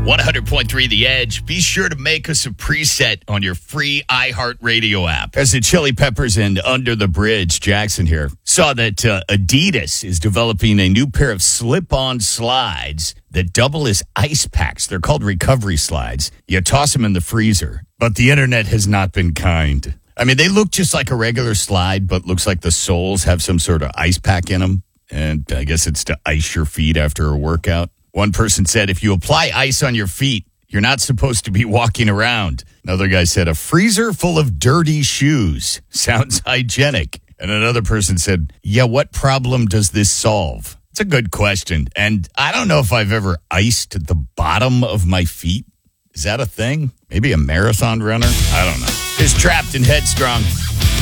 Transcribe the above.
100.3 The Edge. Be sure to make us a preset on your free iHeartRadio app. As the Chili Peppers and Under the Bridge, Jackson here, saw that Adidas is developing a new pair of slip-on slides that double as ice packs. They're called recovery slides. You toss them in the freezer. But the internet has not been kind. I mean, they look just like a regular slide, but looks like the soles have some sort of ice pack in them. And I guess it's to ice your feet after a workout. One person said, if you apply ice on your feet, you're not supposed to be walking around. Another guy said, a freezer full of dirty shoes sounds hygienic. And another person said, yeah, what problem does this solve? It's a good question. And I don't know if I've ever iced the bottom of my feet. Is that a thing? Maybe a marathon runner? I don't know. It's Trapped and Headstrong.